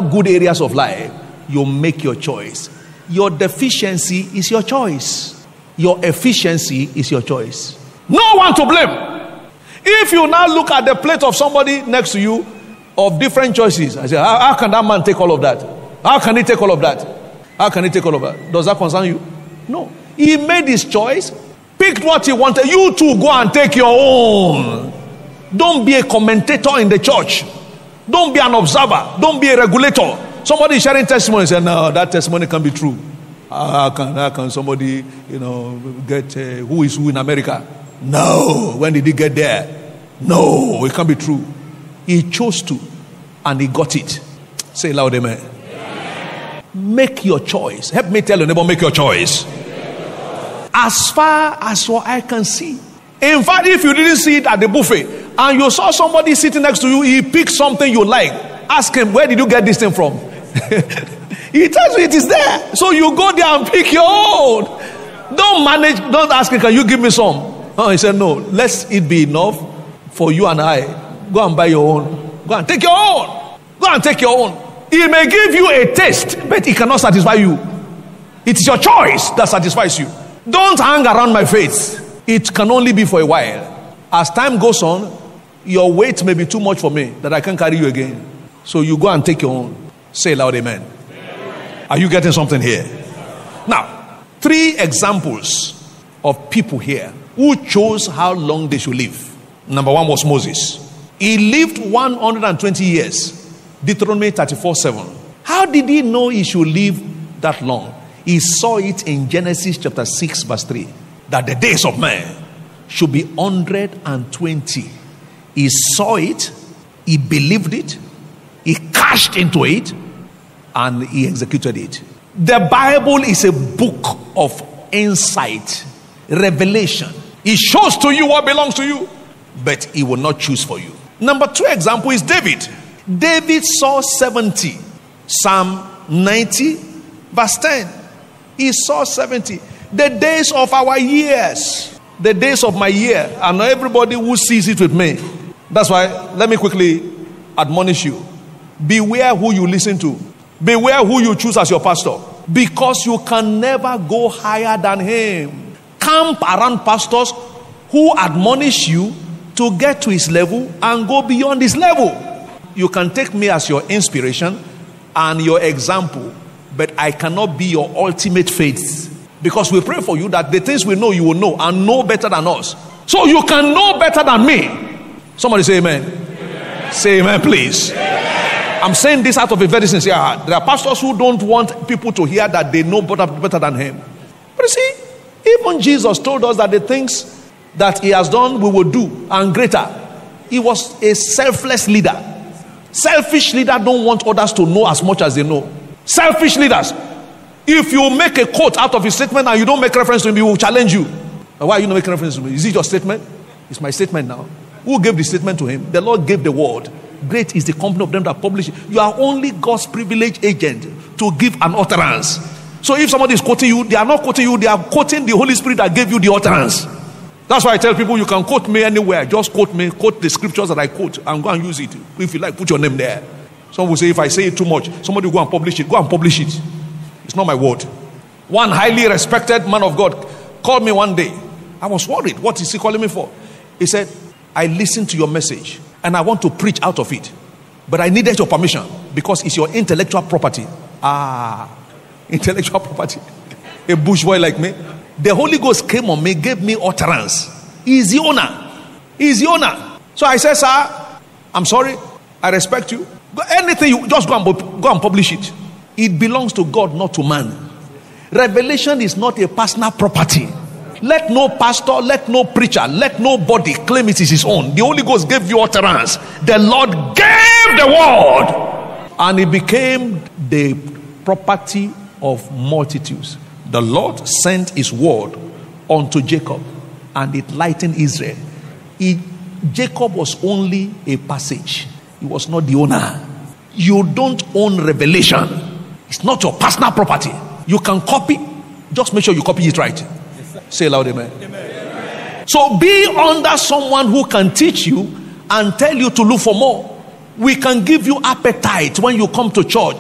good areas of life, you make your choice. Your deficiency is your choice. Your efficiency is your choice. No one to blame. If you now look at the plate of somebody next to you of different choices, I say, how can that man take all of that? How can he take all of that? How can he take all of that? Does that concern you? No. He made his choice, picked what he wanted. You too, go and take your own. Don't be a commentator in the church. Don't be an observer. Don't be a regulator. Somebody is sharing testimony and say, no, that testimony can be true. How can somebody, get who is who in America? No. When did he get there? No, it can't be true. He chose to, and he got it. Say loud, amen. Make your choice. Help me tell your neighbor, make your choice. As far as your eye can see. In fact, if you didn't see it at the buffet and you saw somebody sitting next to you, he picked something you like, ask him, where did you get this thing from? He tells you it is there. So you go there and pick your own. Don't ask him, can you give me some? He said, no, let it be enough for you and I. Go and buy your own. Go and take your own. Go and take your own. He may give you a taste, but it cannot satisfy you. It is your choice that satisfies you. Don't hang around my faith. It can only be for a while. As time goes on, your weight may be too much for me that I can't carry you again. So you go and take your own. Say loud, amen. Are you getting something here? Now, 3 examples of people here who chose how long they should live. Number 1 was Moses. He lived 120 years. Deuteronomy 34:7. How did he know he should live that long? He saw it in Genesis chapter 6 verse 3. That the days of man should be 120. He saw it. He believed it. He cashed into it. And he executed it. The Bible is a book of insight, revelation. It shows to you what belongs to you, but he will not choose for you. Number 2 example is David. David saw 70. Psalm 90 verse 10. He saw 70. The days of our years, the days of my year, and everybody who sees it with me. That's why, let me quickly admonish you. Beware who you listen to. Beware who you choose as your pastor. Because you can never go higher than him. Camp around pastors who admonish you to get to his level and go beyond his level. You can take me as your inspiration and your example, but I cannot be your ultimate faith. Because we pray for you that the things we know, you will know and know better than us. So you can know better than me. Somebody say amen. Amen. Say amen, please. Amen. I'm saying this out of a very sincere heart. There are pastors who don't want people to hear that they know better than him. But you see, even Jesus told us that the things that he has done, we will do, and greater. He was a selfless leader. Selfish leaders don't want others to know as much as they know. Selfish leaders. If you make a quote out of his statement and you don't make reference to him, he will challenge you. Why are you not making reference to me? Is it your statement? It's my statement now. Who gave the statement to him? The Lord gave the word. Great is the company of them that publish it. You are only God's privileged agent to give an utterance. So if somebody is quoting you, they are not quoting you, they are quoting the Holy Spirit that gave you the utterance. That's why I tell people, you can quote me anywhere. Just quote me, quote the scriptures that I quote, and go and use it. If you like, put your name there. Some will say, if I say it too much, somebody will go and publish it. Go and publish it. It's not my word. One highly respected man of God called me one day. I was worried. What is he calling me for? He said, I listened to your message and I want to preach out of it. But I needed your permission because it's your intellectual property. Intellectual property. A bush boy like me. The Holy Ghost came on me, gave me utterance. He's the owner. He's the owner. So I said, sir, I'm sorry. I respect you. Anything, you just go and publish it. It belongs to God, not to man. Revelation is not a personal property. Let no pastor, let no preacher, let nobody claim it is his own. The Holy Ghost gave you utterance. The Lord gave the word. And it became the property of multitudes. The Lord sent his word unto Jacob, and it lightened Israel. Jacob was only a passage. He was not the owner. You don't own revelation. It's not your personal property. You can copy. Just make sure you copy it right. Yes, say loud, amen. Amen. So be under someone who can teach you and tell you to look for more. We can give you appetite when you come to church.